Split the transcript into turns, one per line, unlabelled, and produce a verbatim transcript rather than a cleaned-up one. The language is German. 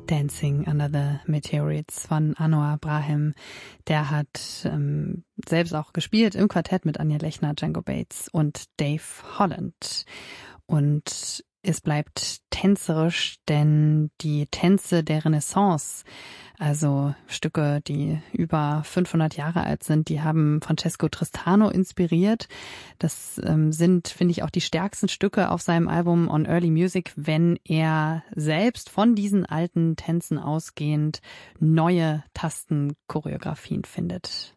Dancing Under the Meteorites von Anouar Brahim. Der hat ähm, selbst auch gespielt im Quartett mit Anja Lechner, Django Bates und Dave Holland. Und es bleibt tänzerisch, denn die Tänze der Renaissance, also Stücke, die über fünfhundert Jahre alt sind, die haben Francesco Tristano inspiriert. Das ähm, sind, finde ich, auch die stärksten Stücke auf seinem Album On Early Music, wenn er selbst von diesen alten Tänzen ausgehend neue Tastenchoreografien findet.